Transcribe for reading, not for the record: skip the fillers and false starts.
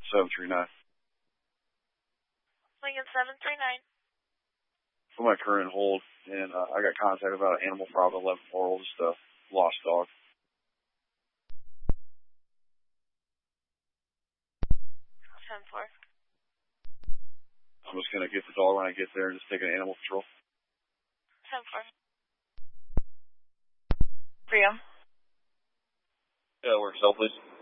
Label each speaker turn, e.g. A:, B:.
A: 739.
B: Lincoln 739.
A: For my current hold, and I got contact about an animal problem 11-4, just a lost dog.
B: 10-4.
A: I'm just going to get the dog when I get there and just take an animal patrol.
B: 10-4. Priam.
A: Yeah, works. Help, please.